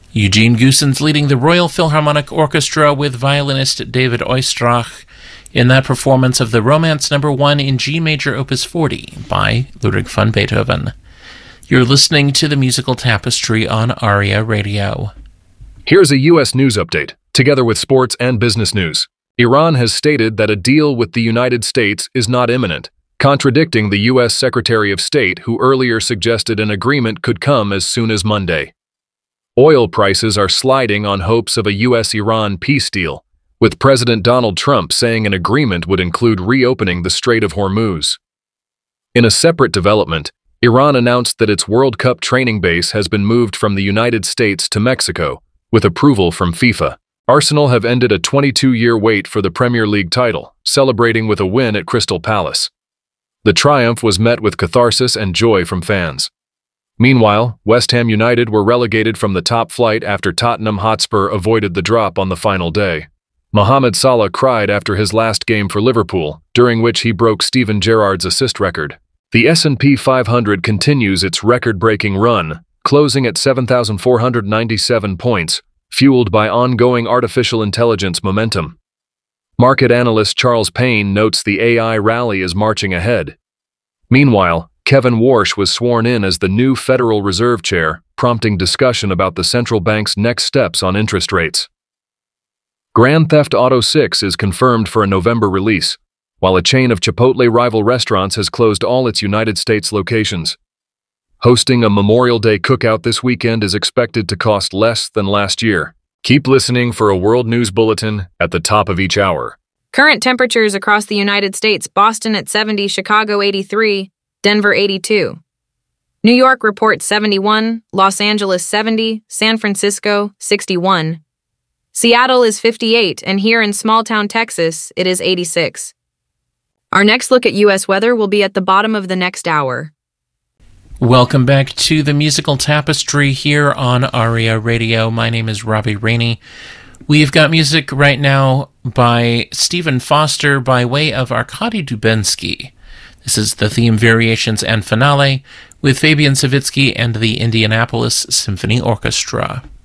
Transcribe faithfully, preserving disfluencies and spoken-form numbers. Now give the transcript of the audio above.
Eugene Goossens leading the Royal Philharmonic Orchestra with violinist David Oistrakh in that performance of the Romance Number One in G Major Opus forty by Ludwig van Beethoven. You're listening to the Musical Tapestry on ARIA Radio. Here's a U S news update, together with sports and business news. Iran has stated that a deal with the United States is not imminent, contradicting the U S Secretary of State, who earlier suggested an agreement could come as soon as Monday. Oil prices are sliding on hopes of a U S Iran peace deal, with President Donald Trump saying an agreement would include reopening the Strait of Hormuz. In a separate development, Iran announced that its World Cup training base has been moved from the United States to Mexico, with approval from FIFA. Arsenal have ended a twenty-two-year wait for the Premier League title, celebrating with a win at Crystal Palace. The triumph was met with catharsis and joy from fans. Meanwhile, West Ham United were relegated from the top flight after Tottenham Hotspur avoided the drop on the final day. Mohamed Salah cried after his last game for Liverpool, during which he broke Steven Gerrard's assist record. The S and P five hundred continues its record-breaking run, closing at seven thousand four hundred ninety-seven points, fueled by ongoing artificial intelligence momentum. Market analyst Charles Payne notes the A I rally is marching ahead. Meanwhile, Kevin Warsh was sworn in as the new Federal Reserve Chair, prompting discussion about the central bank's next steps on interest rates. Grand Theft Auto six is confirmed for a November release, while a chain of Chipotle rival restaurants has closed all its United States locations. Hosting a Memorial Day cookout this weekend is expected to cost less than last year. Keep listening for a World News Bulletin at the top of each hour. Current temperatures across the United States: Boston at seventy, Chicago eighty-three, Denver eighty-two. New York reports seventy-one, Los Angeles seventy, San Francisco sixty-one. Seattle is fifty-eight, and here in small-town Texas, it is eighty-six. Our next look at U S weather will be at the bottom of the next hour. Welcome back to the Musical Tapestry here on ARIA Radio. My name is Robbie Rainey. We've got music right now by Stephen Foster by way of Arkady Dubensky. This is the theme variations and finale with Fabian Savitsky and the Indianapolis Symphony Orchestra.